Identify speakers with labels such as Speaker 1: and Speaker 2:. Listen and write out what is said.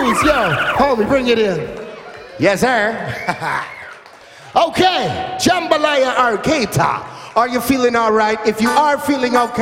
Speaker 1: Jules, yo, homie, bring it in. Yes, sir. Okay, Jambalaya Arcata. Are you feeling all right? If you are feeling okay,